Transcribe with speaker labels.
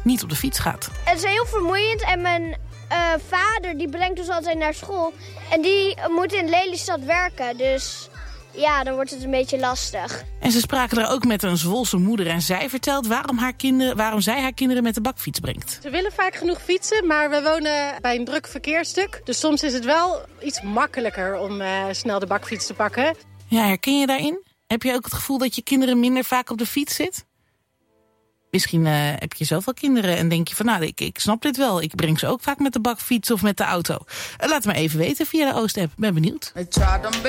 Speaker 1: niet op de fiets gaat.
Speaker 2: Het is heel vermoeiend en mijn vader die brengt ons altijd naar school. En die moet in Lelystad werken, dus ja, dan wordt het een beetje lastig.
Speaker 1: En ze spraken er ook met een Zwolse moeder en zij vertelt waarom zij haar kinderen met de bakfiets brengt.
Speaker 3: Ze willen vaak genoeg fietsen, maar we wonen bij een druk verkeersstuk. Dus soms is het wel iets makkelijker om snel de bakfiets te pakken.
Speaker 1: Ja, herken je daarin? Heb je ook het gevoel dat je kinderen minder vaak op de fiets zit? Misschien heb je zelf wel kinderen en denk je van nou, ik snap dit wel. Ik breng ze ook vaak met de bakfiets of met de auto. Laat het maar even weten via de Oost-app. Ben benieuwd.